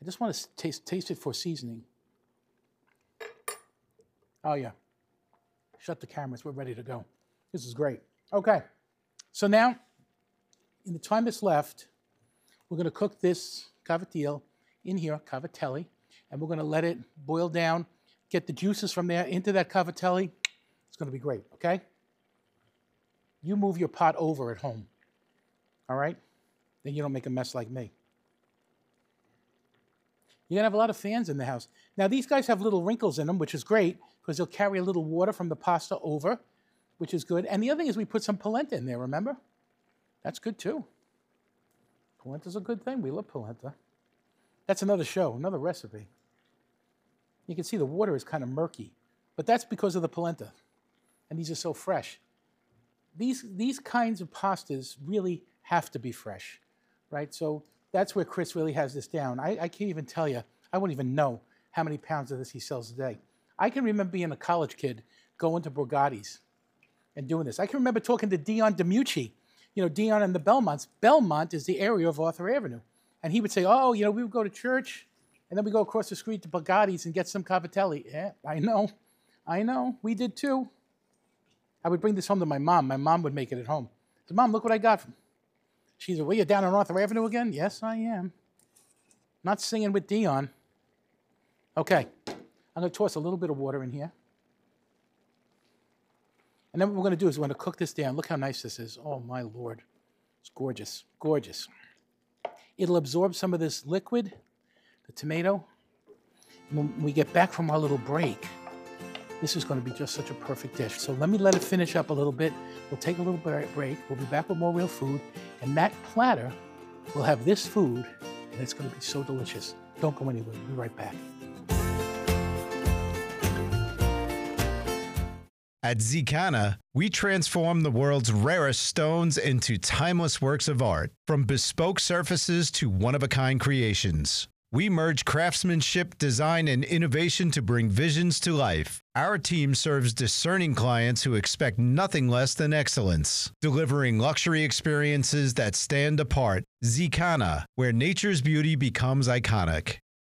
I just want to taste it for seasoning. Oh, yeah. Shut the cameras. We're ready to go. This is great. Okay. So now, in the time that's left, we're going to cook this cavatelli in here, cavatelli, and we're going to let it boil down, get the juices from there into that cavatelli. It's going to be great, okay? You move your pot over at home, all right? Then you don't make a mess like me. You're going to have a lot of fans in the house. Now, these guys have little wrinkles in them, which is great, because they'll carry a little water from the pasta over, which is good. And the other thing is we put some polenta in there, remember? That's good, too. Polenta's a good thing. We love polenta. That's another show, another recipe. You can see the water is kind of murky, but that's because of the polenta. And these are so fresh. These kinds of pastas really have to be fresh, right? So that's where Chris really has this down. I can't even tell you. I wouldn't even know how many pounds of this he sells a day. I can remember being a college kid going to Borgatti's and doing this. I can remember talking to Dion DiMucci, you know, Dion and the Belmonts. Belmont is the area of Arthur Avenue. And he would say, oh, you know, we would go to church, and then we go across the street to Borgatti's and get some cavatelli. Yeah, I know. We did too. I would bring this home to my mom. My mom would make it at home. I said, Mom, look what I got. She said, well, you're down on Arthur Avenue again? Yes, I am. Not singing with Dion. Okay, I'm going to toss a little bit of water in here. And then what we're going to do is we're going to cook this down. Look how nice this is. Oh, my Lord. It's gorgeous, gorgeous. It'll absorb some of this liquid, the tomato. And when we get back from our little break, this is going to be just such a perfect dish. So let me let it finish up a little bit. We'll take a little break. We'll be back with more real food. And that platter will have this food, and it's going to be so delicious. Don't go anywhere. We'll be right back. At Zicana, we transform the world's rarest stones into timeless works of art, from bespoke surfaces to one-of-a-kind creations. We merge craftsmanship, design, and innovation to bring visions to life. Our team serves discerning clients who expect nothing less than excellence, delivering luxury experiences that stand apart. Zicana, where nature's beauty becomes iconic.